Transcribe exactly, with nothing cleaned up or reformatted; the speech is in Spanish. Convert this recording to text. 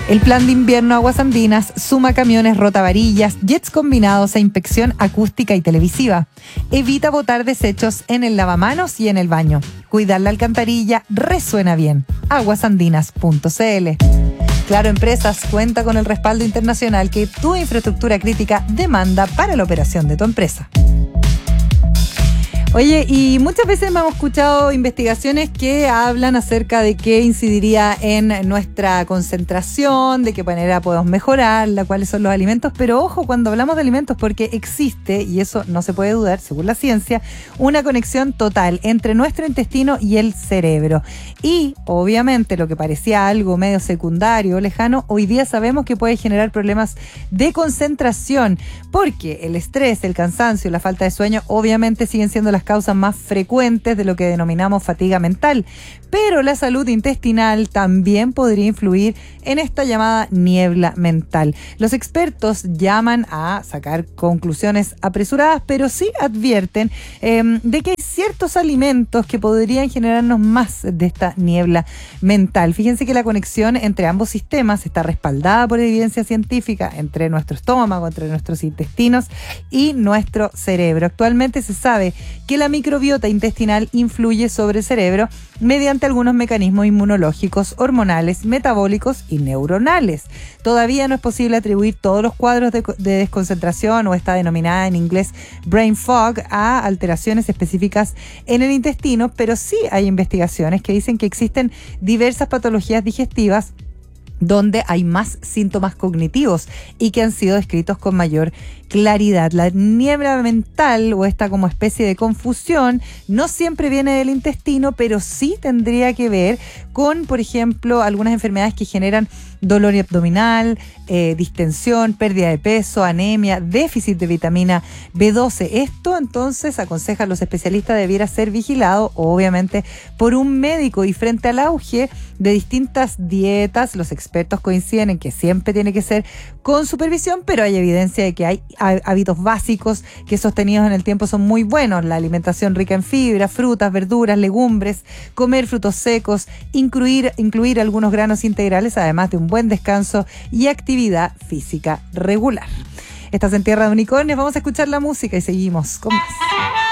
El plan de invierno Aguas Andinas suma camiones rotavarillas, jets combinados e inspección acústica y televisiva. Evita botar desechos en el lavamanos y en el baño. Cuidar la alcantarilla resuena bien. aguas andinas punto c l. Claro Empresas cuenta con el respaldo internacional que tu infraestructura crítica demanda para la operación de tu empresa. Oye, y muchas veces hemos escuchado investigaciones que hablan acerca de qué incidiría en nuestra concentración, de qué manera podemos mejorarla, cuáles son los alimentos, pero ojo cuando hablamos de alimentos porque existe, y eso no se puede dudar según la ciencia, una conexión total entre nuestro intestino y el cerebro. Y obviamente lo que parecía algo medio secundario o lejano, hoy día sabemos que puede generar problemas de concentración, porque el estrés, el cansancio, la falta de sueño obviamente siguen siendo las causas más frecuentes de lo que denominamos fatiga mental, pero la salud intestinal también podría influir en esta llamada niebla mental. Los expertos llaman a sacar conclusiones apresuradas, pero sí advierten eh, de que hay ciertos alimentos que podrían generarnos más de esta niebla mental. Fíjense que la conexión entre ambos sistemas está respaldada por evidencia científica entre nuestro estómago, entre nuestros intestinos y nuestro cerebro. Actualmente se sabe que la microbiota intestinal influye sobre el cerebro mediante algunos mecanismos inmunológicos, hormonales, metabólicos y neuronales. Todavía no es posible atribuir todos los cuadros de, de desconcentración o esta denominada en inglés brain fog a alteraciones específicas en el intestino, pero sí hay investigaciones que dicen que existen diversas patologías digestivas donde hay más síntomas cognitivos y que han sido descritos con mayor claridad. La niebla mental o esta como especie de confusión no siempre viene del intestino, pero sí tendría que ver con, por ejemplo, algunas enfermedades que generan dolor abdominal, eh, distensión, pérdida de peso, anemia, déficit de vitamina B doce. Esto entonces, aconsejan los especialistas, debiera ser vigilado obviamente por un médico, y frente al auge de distintas dietas, los expertos coinciden en que siempre tiene que ser con supervisión, pero hay evidencia de que hay hábitos básicos que sostenidos en el tiempo son muy buenos: la alimentación rica en fibra, frutas, verduras, legumbres, comer frutos secos, incluir, incluir algunos granos integrales, además de un buen descanso y actividad física regular. Estás en Tierra de Unicornios, vamos a escuchar la música y seguimos con más.